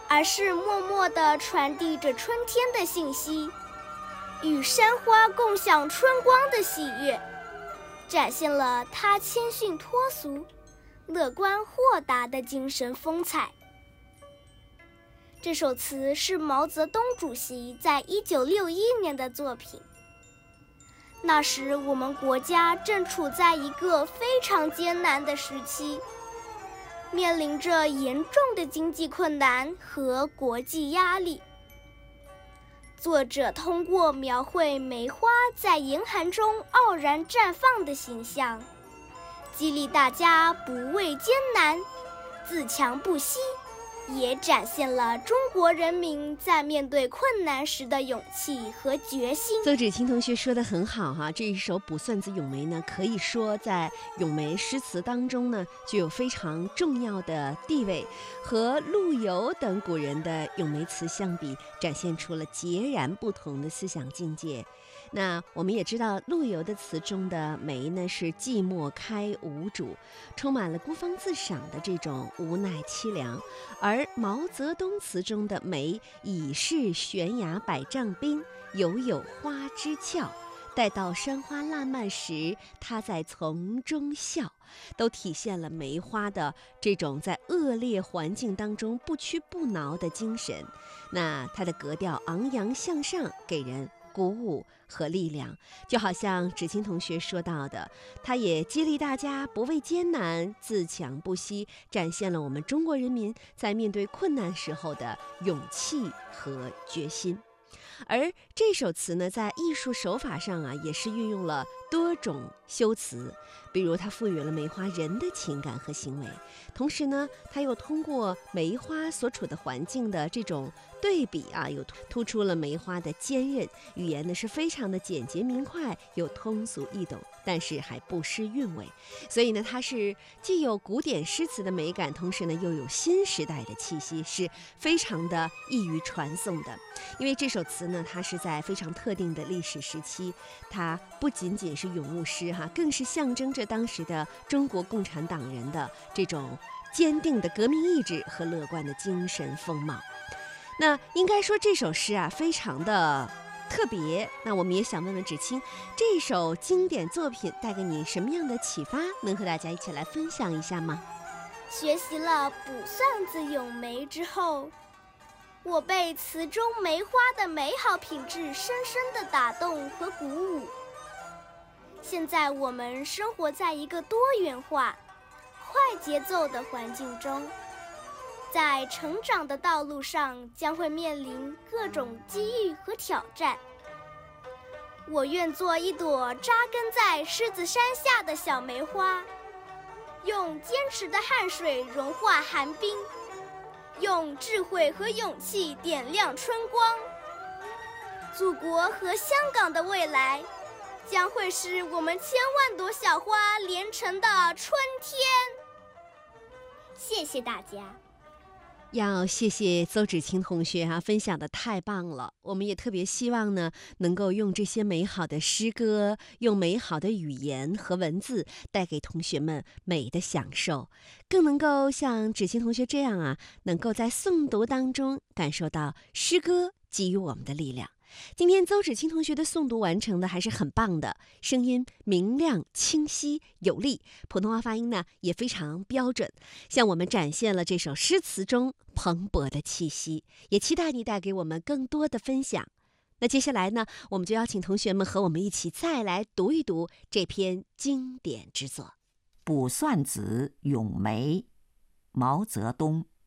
而是默默地传递着春天的信息，与山花共享春光的喜悦，展现了他谦逊脱俗、乐观豁达的精神风采。这首词是毛泽东主席在1961年的作品。那时我们国家正处在一个非常艰难的时期，面临着严重的经济困难和国际压力。作者通过描绘梅花在严寒中傲然绽放的形象，激励大家不畏艰难、自强不息，也展现了中国人民在面对困难时的勇气和决心。 邹芷清同学说得很好哈，这一首《卜算子·咏梅》呢，可以说在咏梅诗词当中呢，具有非常重要的地位，和陆游等古人的咏梅词相比，展现出了截然不同的思想境界。那我们也知道，陆游的词中的梅呢是寂寞开无主，充满了孤芳自赏的这种无奈凄凉，而毛泽东词中的梅已是悬崖百丈冰，犹有花枝俏，待到山花烂漫时，他在丛中笑，都体现了梅花的这种在恶劣环境当中不屈不挠的精神。那它的格调昂扬向上，给人鼓舞和力量，就好像芷清同学说到的，他也激励大家不畏艰难、自强不息，展现了我们中国人民在面对困难时候的勇气和决心。而这首词呢，在艺术手法上啊，也是运用了多种修辞，比如它赋予了梅花人的情感和行为，同时呢，它又通过梅花所处的环境的这种对比啊，又突出了梅花的坚韧，语言呢是非常的简洁明快，又通俗易懂，但是还不失韵味。所以呢，它是既有古典诗词的美感，同时呢又有新时代的气息，是非常的易于传颂的。因为这首词呢，它是在非常特定的历史时期，它不仅仅是咏物诗哈，更是象征着当时的中国共产党人的这种坚定的革命意志和乐观的精神风貌。那应该说这首诗啊，非常的特别。那我们也想问问芷清，这首经典作品带给你什么样的启发？能和大家一起来分享一下吗？ 学习了《卜算子·咏梅》之后，我被词中梅花的美好品质深深地打动和鼓舞。现在我们生活在一个多元化、快节奏的环境中，在成长的道路上将会面临各种机遇和挑战。我愿做一朵扎根在狮子山下的小梅花，用坚持的汗水融化寒冰，用智慧和勇气点亮春光。祖国和香港的未来将会是我们千万朵小花连成的春天。谢谢大家。 要谢谢邹芷清同学啊，分享的太棒了。我们也特别希望呢，能够用这些美好的诗歌，用美好的语言和文字，带给同学们美的享受，更能够像芷清同学这样啊，能够在诵读当中感受到诗歌给予我们的力量。今天邹芷清同学的诵读完成的还是很棒的，声音明亮清晰有力，普通话发音呢也非常标准，向我们展现了这首诗词中蓬勃的气息，也期待你带给我们更多的分享。那接下来呢，我们就邀请同学们和我们一起再来读一读这篇经典之作《 卜算子·咏梅》，毛泽东。